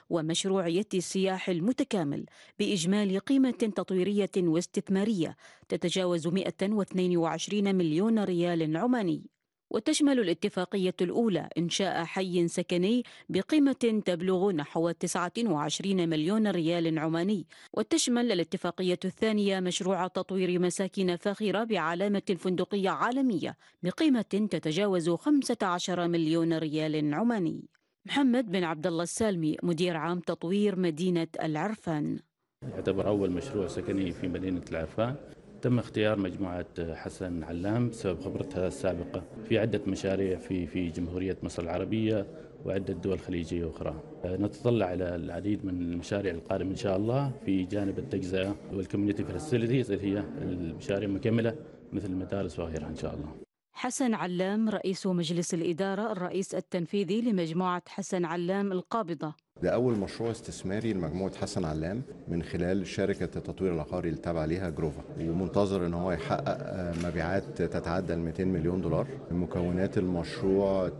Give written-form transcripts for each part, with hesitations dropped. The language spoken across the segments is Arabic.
ومشروعية السياح المتكامل بإجمالي قيمة تطويرية واستثمارية تتجاوز 122 مليون ريال عماني. وتشمل الاتفاقية الأولى إنشاء حي سكني بقيمة تبلغ نحو 29 مليون ريال عماني، وتشمل الاتفاقية الثانية مشروع تطوير مساكن فاخرة بعلامة فندقية عالمية بقيمة تتجاوز 15 مليون ريال عماني. محمد بن عبد الله السالمي، مدير عام تطوير مدينة العرفان. يعتبر أول مشروع سكني في مدينة العرفان. تم اختيار مجموعة حسن علام بسبب خبرتها السابقة في عدة مشاريع في جمهورية مصر العربية وعدة دول خليجية أخرى. نتطلع إلى العديد من المشاريع القادمة إن شاء الله في جانب التجزئة والكوميونيتي فاسيلتيز اللي هي المشاريع مكملة مثل المدارس وغيرها إن شاء الله. حسن علام، رئيس مجلس الإدارة الرئيس التنفيذي لمجموعة حسن علام القابضة. ده أول مشروع استثماري لمجموعة حسن علام من خلال شركة التطوير العقاري اللي تابعة ليها جروفا، ومنتظر إن هو يحقق مبيعات تتعدى 200 مليون دولار. مكونات المشروع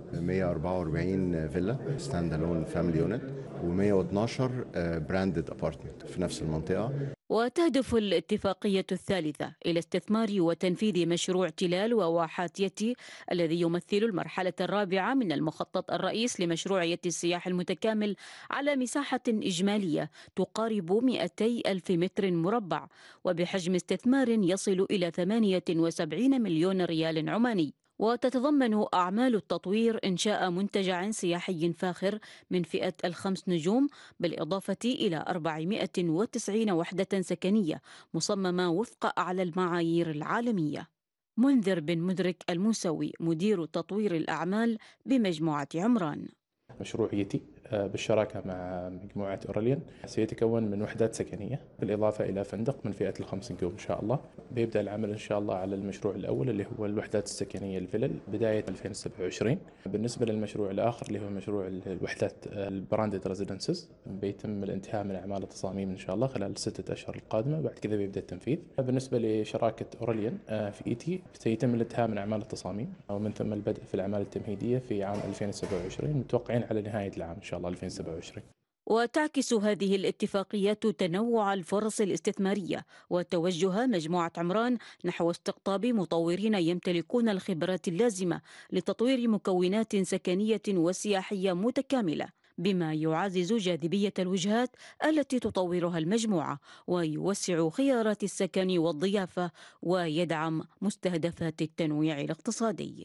144 فيلا ستاند الون فاميلي يونت و112 براندد ابارتمنت في نفس المنطقة. وتهدف الاتفاقية الثالثة إلى استثمار وتنفيذ مشروع تلال وواحات يتي الذي يمثل المرحلة الرابعة من المخطط الرئيس لمشروعية السياح المتكامل على مساحة إجمالية تقارب 200 ألف متر مربع وبحجم استثمار يصل إلى 78 مليون ريال عماني. وتتضمن أعمال التطوير إنشاء منتجع سياحي فاخر من فئة ال5 نجوم، بالإضافة إلى 490 وحدة سكنية مصممة وفق أعلى المعايير العالمية. منذر بن مدرك الموسوي، مدير تطوير الأعمال بمجموعة عمران. مشروع يتي بالشراكة مع مجموعة أوراليان سيتكون من وحدات سكنية بالإضافة إلى فندق من فئة ال5 نجوم إن شاء الله. بيبدأ العمل إن شاء الله على المشروع الأول اللي هو الوحدات السكنية الفلل بداية 2027. بالنسبة للمشروع الآخر اللي هو مشروع الوحدات البراندد ريزيدنسز بيتم الانتهاء من أعمال التصاميم إن شاء الله خلال 6 أشهر القادمة، بعد كذا بيبدأ التنفيذ. بالنسبة لشراكة أوراليان في إيتي سيتم الانتهاء من أعمال التصاميم ومن ثم البدء في الأعمال التمهيدية في عام 2027، متوقعين على نهاية العام إن شاء الله 2027. وتعكس هذه الاتفاقيات تنوع الفرص الاستثمارية وتوجه مجموعة عمران نحو استقطاب مطورين يمتلكون الخبرات اللازمة لتطوير مكونات سكنية وسياحية متكاملة، بما يعزز جاذبية الوجهات التي تطورها المجموعة ويوسع خيارات السكن والضيافة ويدعم مستهدفات التنويع الاقتصادي.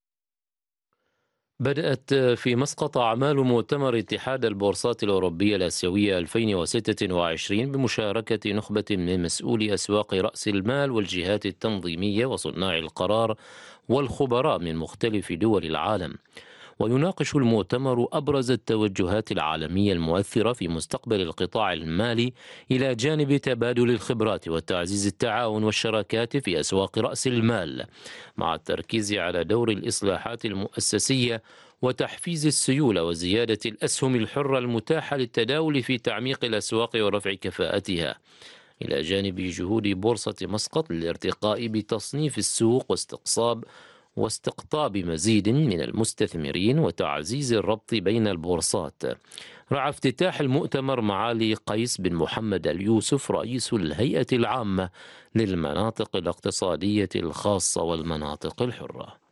بدأت في مسقط أعمال مؤتمر اتحاد البورصات الأوروبية الآسيوية 2026 بمشاركة نخبة من مسؤولي أسواق رأس المال والجهات التنظيمية وصناع القرار والخبراء من مختلف دول العالم. ويناقش المؤتمر أبرز التوجهات العالمية المؤثرة في مستقبل القطاع المالي إلى جانب تبادل الخبرات وتعزيز التعاون والشراكات في أسواق رأس المال، مع التركيز على دور الإصلاحات المؤسسية وتحفيز السيولة وزيادة الأسهم الحرة المتاحة للتداول في تعميق الأسواق ورفع كفاءتها، إلى جانب جهود بورصة مسقط للارتقاء بتصنيف السوق واستقطاب مزيد من المستثمرين وتعزيز الربط بين البورصات. رعى افتتاح المؤتمر معالي قيس بن محمد اليوسف رئيس الهيئة العامة للمناطق الاقتصادية الخاصة والمناطق الحرة.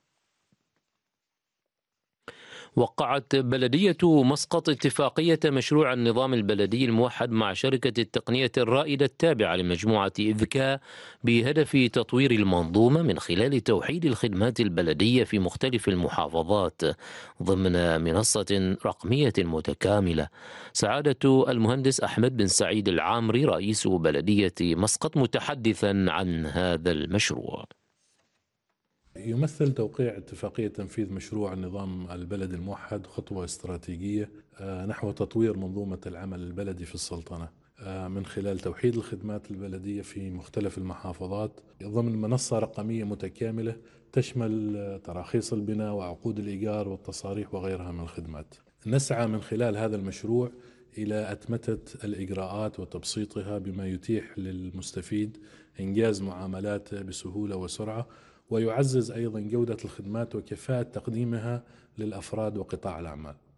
وقعت بلدية مسقط اتفاقية مشروع النظام البلدي الموحد مع شركة التقنية الرائدة التابعة لمجموعة إذكا بهدف تطوير المنظومة من خلال توحيد الخدمات البلدية في مختلف المحافظات ضمن منصة رقمية متكاملة. سعادة المهندس أحمد بن سعيد العامري رئيس بلدية مسقط متحدثا عن هذا المشروع. يمثل توقيع اتفاقية تنفيذ مشروع النظام البلدي الموحد خطوة استراتيجية نحو تطوير منظومة العمل البلدي في السلطنة من خلال توحيد الخدمات البلدية في مختلف المحافظات ضمن منصة رقمية متكاملة تشمل تراخيص البناء وعقود الإيجار والتصاريح وغيرها من الخدمات. نسعى من خلال هذا المشروع إلى أتمتة الإجراءات وتبسيطها بما يتيح للمستفيد إنجاز معاملاته بسهولة وسرعة، ويعزز أيضا جودة الخدمات وكفاءة تقديمها للأفراد وقطاع الأعمال.